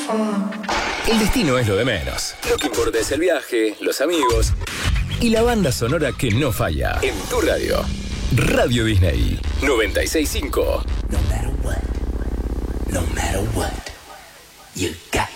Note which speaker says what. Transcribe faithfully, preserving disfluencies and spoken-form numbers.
Speaker 1: El destino es lo de menos. Lo que importa es el viaje, los amigos y la banda sonora que no falla. En tu radio. Radio Disney noventa y seis punto cinco.
Speaker 2: No matter what, no matter what, you got